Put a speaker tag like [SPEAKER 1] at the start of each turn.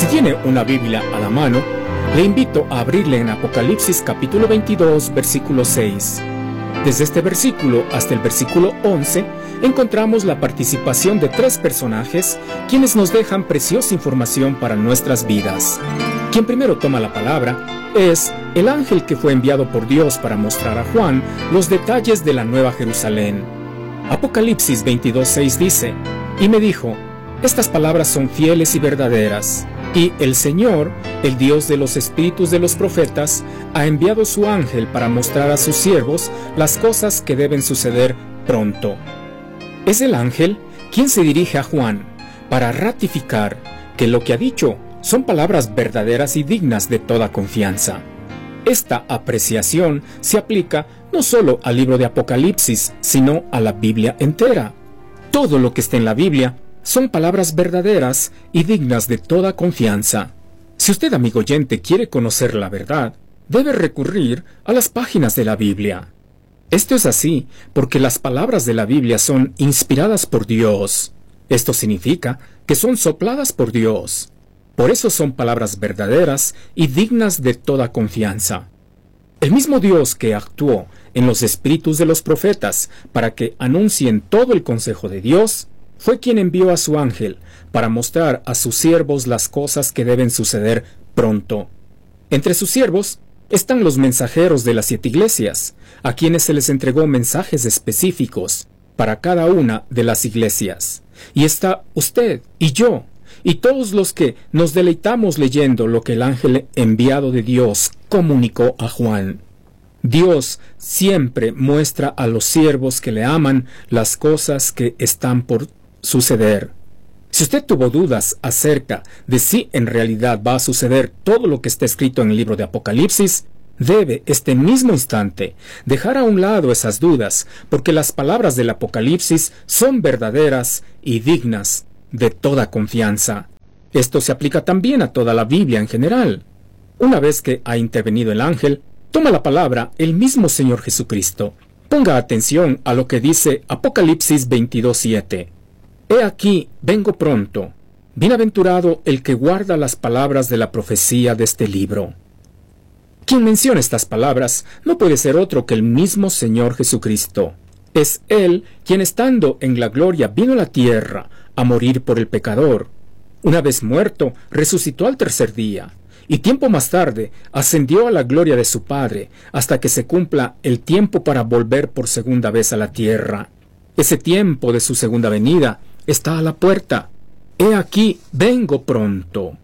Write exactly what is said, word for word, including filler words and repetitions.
[SPEAKER 1] Si tiene una Biblia a la mano, le invito a abrirle en Apocalipsis capítulo veintidós, versículo seis. Desde este versículo hasta el versículo once, encontramos la participación de tres personajes, quienes nos dejan preciosa información para nuestras vidas. Quien primero toma la palabra es el ángel que fue enviado por Dios para mostrar a Juan los detalles de la Nueva Jerusalén. Apocalipsis veintidós, seis dice: Y me dijo, estas palabras son fieles y verdaderas, y el Señor, el Dios de los espíritus de los profetas, ha enviado su ángel para mostrar a sus siervos las cosas que deben suceder pronto. Es el ángel quien se dirige a Juan para ratificar que lo que ha dicho son palabras verdaderas y dignas de toda confianza. Esta apreciación se aplica no solo al libro de Apocalipsis, sino a la Biblia entera. Todo lo que está en la Biblia son palabras verdaderas y dignas de toda confianza. Si usted, amigo oyente, quiere conocer la verdad, debe recurrir a las páginas de la Biblia. Esto es así porque las palabras de la Biblia son inspiradas por Dios. Esto significa que son sopladas por Dios. Por eso son palabras verdaderas y dignas de toda confianza. El mismo Dios que actuó en los espíritus de los profetas para que anuncien todo el consejo de Dios, fue quien envió a su ángel para mostrar a sus siervos las cosas que deben suceder pronto. Entre sus siervos están los mensajeros de las siete iglesias, a quienes se les entregó mensajes específicos para cada una de las iglesias. Y está usted y yo, y todos los que nos deleitamos leyendo lo que el ángel enviado de Dios comunicó a Juan. Dios siempre muestra a los siervos que le aman las cosas que están por suceder. Si usted tuvo dudas acerca de si en realidad va a suceder todo lo que está escrito en el libro de Apocalipsis, debe este mismo instante dejar a un lado esas dudas, porque las palabras del Apocalipsis son verdaderas y dignas de toda confianza. Esto se aplica también a toda la Biblia en general. Una vez que ha intervenido el ángel, toma la palabra el mismo Señor Jesucristo. Ponga atención a lo que dice Apocalipsis veintidós, siete. He aquí, vengo pronto. Bienaventurado el que guarda las palabras de la profecía de este libro. Quien menciona estas palabras no puede ser otro que el mismo Señor Jesucristo. Es Él quien, estando en la gloria, vino a la tierra a morir por el pecador. Una vez muerto, resucitó al tercer día, y tiempo más tarde ascendió a la gloria de su Padre, hasta que se cumpla el tiempo para volver por segunda vez a la tierra. Ese tiempo de su segunda venida está a la puerta. He aquí, vengo pronto.